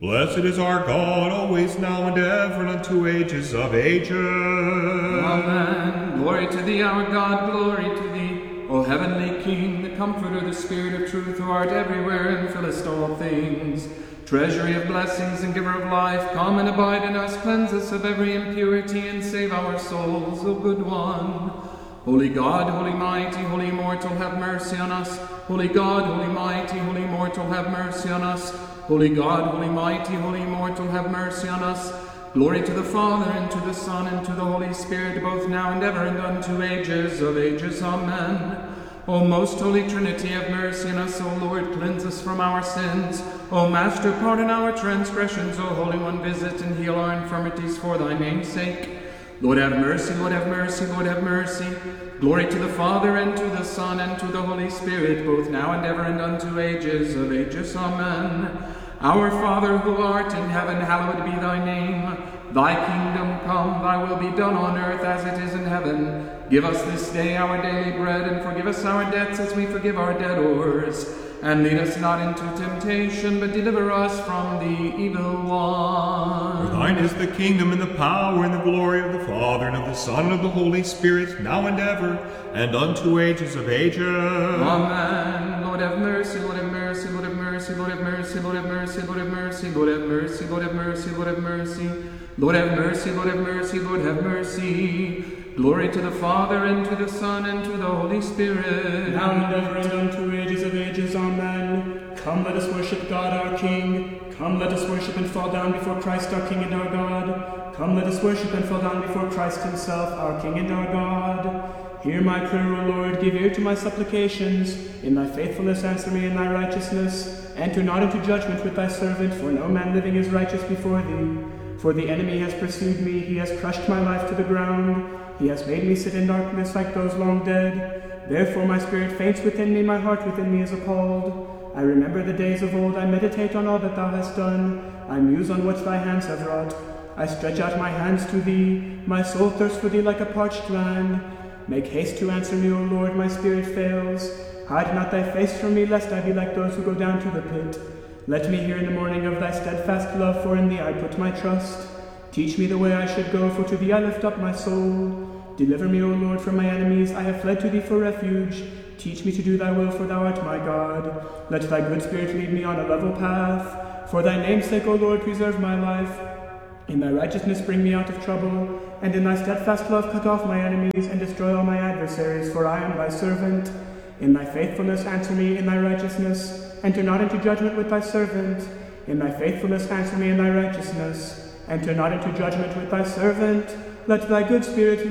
Blessed is our God, always, now, and ever, and unto ages of ages. Amen. Glory to thee, our God, glory to thee, O heavenly King, the Comforter, the Spirit of truth, who art everywhere and fillest all things. Treasury of blessings and giver of life, come and abide in us, cleanse us of every impurity, and save our souls, O good one. Holy God, holy mighty, holy immortal, have mercy on us. Holy God, holy mighty, holy immortal, have mercy on us. Holy God, holy mighty, holy immortal, have mercy on us. Glory to the Father, and to the Son, and to the Holy Spirit, both now and ever, and unto ages of ages. Amen. O most holy Trinity, have mercy on us. O Lord, cleanse us from our sins. O Master, pardon our transgressions. O Holy One, visit and heal our infirmities for thy name's sake. Lord, have mercy, Lord, have mercy, Lord, have mercy. Glory to the Father, and to the Son, and to the Holy Spirit, both now and ever, and unto ages of ages. Amen. Our Father, who art in heaven, hallowed be thy name. Thy kingdom come, thy will be done on earth as it is in heaven. Give us this day our daily bread, and forgive us our debts as we forgive our debtors. And lead us not into temptation, but deliver us from the evil one. For thine is the kingdom, and the power, and the glory of the Father, and of the Son, and of the Holy Spirit, now and ever, and unto ages of ages. Amen. Lord, have mercy, Lord, have mercy, Lord, have mercy, Lord, have mercy, Lord, have mercy, Lord, have mercy, Lord, have mercy, Lord, have mercy, Lord, have mercy, Lord, have mercy, Lord, have mercy, Lord, have mercy. Glory to the Father, and to the Son, and to the Holy Spirit, now and ever, and unto ages of ages. Amen. Come, let us worship God our King. Come, let us worship and fall down before Christ our King and our God. Come, let us worship and fall down before Christ himself, our King and our God. Hear my prayer, O Lord, give ear to my supplications. In thy faithfulness answer me in thy righteousness. Enter not into judgment with thy servant, for no man living is righteous before thee. For the enemy has pursued me, he has crushed my life to the ground. He has made me sit in darkness like those long dead. Therefore my spirit faints within me, my heart within me is appalled. I remember the days of old, I meditate on all that thou hast done. I muse on what thy hands have wrought. I stretch out my hands to thee, my soul thirsts for thee like a parched land. Make haste to answer me, O Lord, my spirit fails. Hide not thy face from me, lest I be like those who go down to the pit. Let me hear in the morning of thy steadfast love, for in thee I put my trust. Teach me the way I should go, for to thee I lift up my soul. Deliver me, O Lord, from my enemies. I have fled to thee for refuge. Teach me to do thy will, for thou art my God. Let thy good spirit lead me on a level path. For thy name's sake, O Lord, preserve my life. In thy righteousness bring me out of trouble, and in thy steadfast love cut off my enemies, and destroy all my adversaries, for I am thy servant. In thy faithfulness answer me in thy righteousness. Enter not into judgment with thy servant. In thy faithfulness answer me in thy righteousness. Enter not into judgment with thy servant. Let thy good spirit